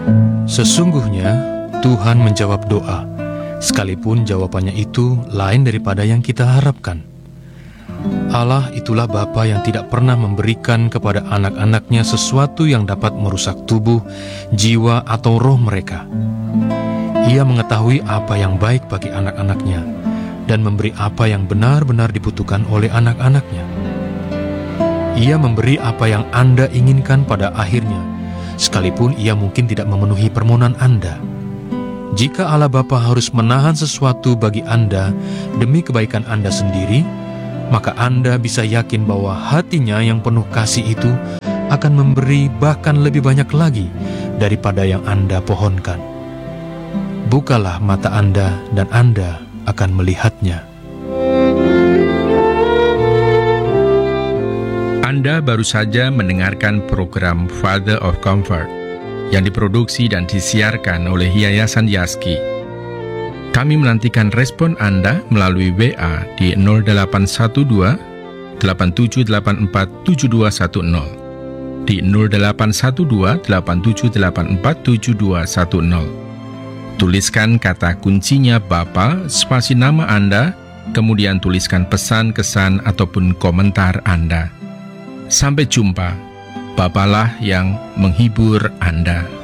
Sesungguhnya Tuhan menjawab doa, sekalipun jawabannya itu lain daripada yang kita harapkan. Allah itulah Bapa yang tidak pernah memberikan kepada anak-anaknya sesuatu yang dapat merusak tubuh, jiwa, atau roh mereka. Ia mengetahui apa yang baik bagi anak-anaknya dan memberi apa yang benar-benar dibutuhkan oleh anak-anaknya. Ia memberi apa yang Anda inginkan pada akhirnya, sekalipun ia mungkin tidak memenuhi permohonan Anda. Jika Allah Bapa harus menahan sesuatu bagi Anda demi kebaikan Anda sendiri, maka Anda bisa yakin bahwa hatinya yang penuh kasih itu akan memberi bahkan lebih banyak lagi daripada yang Anda pohonkan. Bukalah mata Anda dan Anda akan melihatnya. Anda baru saja mendengarkan program Father of Comfort yang diproduksi dan disiarkan oleh Yayasan Yaski. Kami menantikan respon Anda melalui WA di 0812 8784 7210, di 0812 8784 7210. Tuliskan kata kuncinya Bapa, spasi nama Anda, kemudian tuliskan pesan, kesan, ataupun komentar Anda. Sampai jumpa. Bapalah yang menghibur Anda.